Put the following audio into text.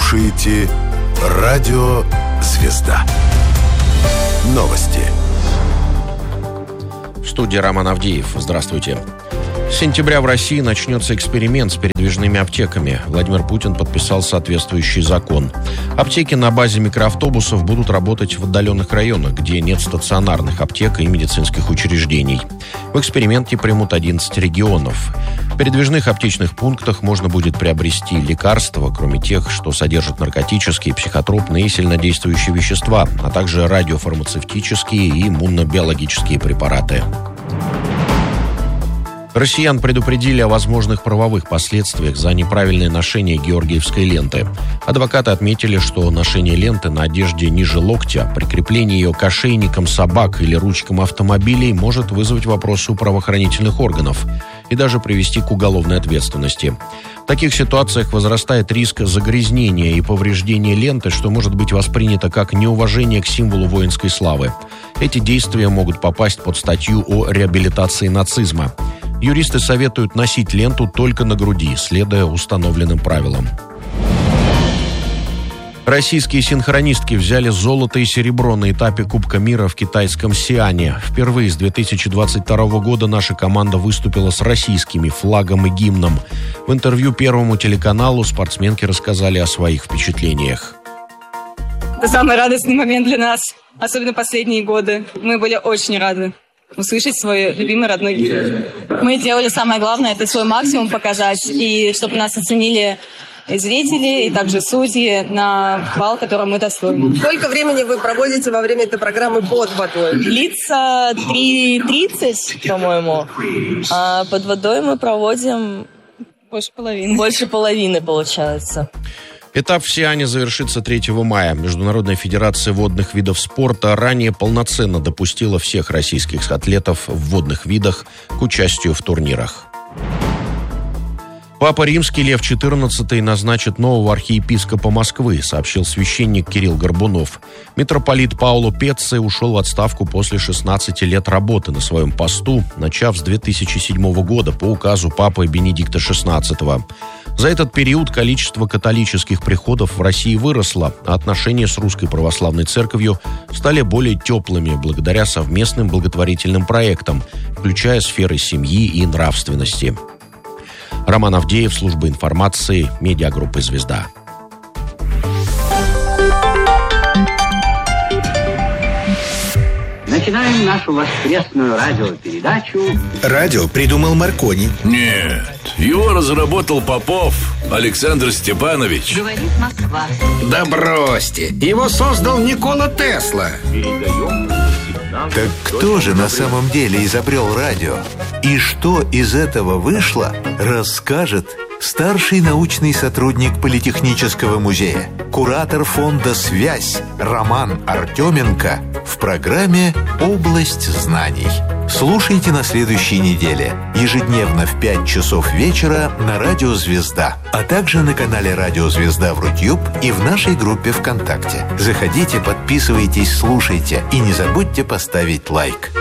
слушаете Радио Звезда. Новости. В студии Роман Авдеев. Здравствуйте. С сентября в России начнется эксперимент с передвижными аптеками. Владимир Путин подписал соответствующий закон. Аптеки на базе микроавтобусов будут работать в отдаленных районах, где нет стационарных аптек и медицинских учреждений. В эксперименте примут 11 регионов. В передвижных аптечных пунктах можно будет приобрести лекарства, кроме тех, что содержат наркотические, психотропные и сильнодействующие вещества, а также радиофармацевтические и иммунобиологические препараты. Россиян предупредили о возможных правовых последствиях за неправильное ношение георгиевской ленты. Адвокаты отметили, что ношение ленты на одежде ниже локтя, прикрепление ее к ошейникам собак или ручкам автомобилей может вызвать вопросы у правоохранительных органов и даже привести к уголовной ответственности. В таких ситуациях возрастает риск загрязнения и повреждения ленты, что может быть воспринято как неуважение к символу воинской славы. Эти действия могут попасть под статью о реабилитации нацизма. Юристы советуют носить ленту только на груди, следуя установленным правилам. Российские синхронистки взяли золото и серебро на этапе Кубка мира в китайском Сиане. Впервые с 2022 года наша команда выступила с российскими флагом и гимном. В интервью Первому телеканалу спортсменки рассказали о своих впечатлениях. Это самый радостный момент для нас, особенно последние годы. Мы были очень рады услышать свой любимый родной гимн. Мы делали самое главное, это свой максимум показать, и чтобы нас оценили и зрители, и также судьи на балл, который мы достойны. Сколько времени вы проводите во время этой программы под водой? Длится 3:30, по-моему. А под водой мы проводим больше половины. Больше половины, получается. Этап в Сиане завершится 3 мая. Международная федерация водных видов спорта ранее полноценно допустила всех российских атлетов в водных видах к участию в турнирах. Папа Римский Лев XIV назначит нового архиепископа Москвы, сообщил священник Кирилл Горбунов. Митрополит Паоло Пецци ушел в отставку после 16 лет работы на своем посту, начав с 2007 года по указу папы Бенедикта XVI. За этот период количество католических приходов в России выросло, а отношения с Русской Православной Церковью стали более теплыми благодаря совместным благотворительным проектам, включая сферы семьи и нравственности. Роман Авдеев, служба информации, медиагруппы «Звезда». Начинаем нашу воскресную радиопередачу. Радио придумал Маркони. Нет, его разработал Попов Александр Степанович. Говорит Москва. Да бросьте, его создал Никола Тесла. Так кто же на самом деле изобрел радио? И что из этого вышло, расскажет старший научный сотрудник Политехнического музея, куратор фонда «Связь» Роман Артеменко в программе «Область знаний». Слушайте на следующей неделе, ежедневно в 5 часов вечера на Радио Звезда, а также на канале Радио Звезда в Рутюб и в нашей группе ВКонтакте. Заходите, подписывайтесь, слушайте и не забудьте поставить лайк.